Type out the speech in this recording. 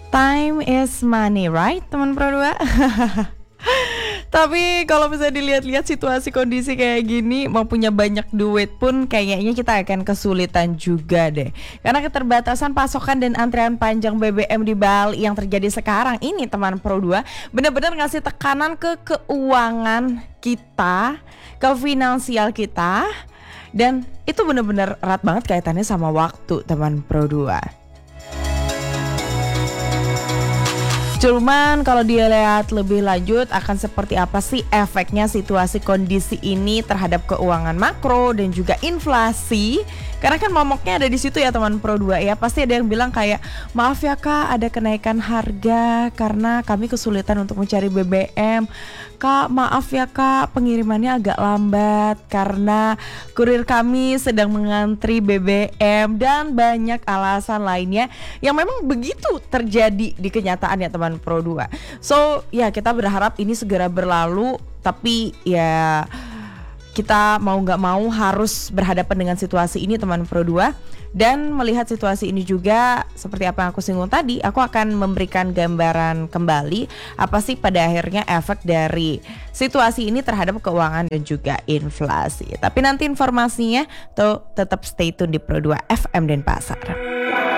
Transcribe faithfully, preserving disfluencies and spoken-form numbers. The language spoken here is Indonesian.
Time is money, right, teman Pro dua? Tapi kalau bisa dilihat-lihat situasi kondisi kayak gini, mau punya banyak duit pun kayaknya kita akan kesulitan juga deh. Karena keterbatasan pasokan dan antrean panjang B B M di Bali yang terjadi sekarang ini, teman Pro dua, benar-benar ngasih tekanan ke keuangan kita, ke finansial kita. Dan itu benar-benar erat banget kaitannya sama waktu, teman Pro dua. Cuman kalau dilihat lebih lanjut akan seperti apa sih efeknya situasi kondisi ini terhadap keuangan makro dan juga inflasi. Karena kan momoknya ada di situ ya teman Pro dua ya. Pasti ada yang bilang kayak, maaf ya Kak, ada kenaikan harga karena kami kesulitan untuk mencari B B M. Kak, maaf ya Kak, pengirimannya agak lambat karena kurir kami sedang mengantri B B M, dan banyak alasan lainnya yang memang begitu terjadi di kenyataan ya teman Pro dua. So ya, kita berharap ini segera berlalu, tapi ya kita mau gak mau harus berhadapan dengan situasi ini teman Pro dua. Dan melihat situasi ini juga seperti apa yang aku singgung tadi, aku akan memberikan gambaran kembali apa sih pada akhirnya efek dari situasi ini terhadap keuangan dan juga inflasi. Tapi nanti informasinya tuh tetap stay tune di Pro dua F M Denpasar.